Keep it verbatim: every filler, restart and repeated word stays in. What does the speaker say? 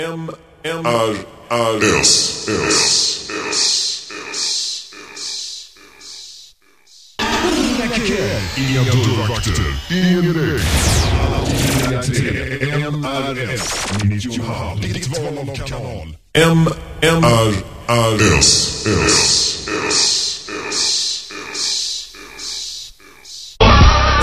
M M R R S S S S. Inga dörrvakter, ingen regn. Alla tre M R S nittionio. Ditt val av kanal. M M R R S S S.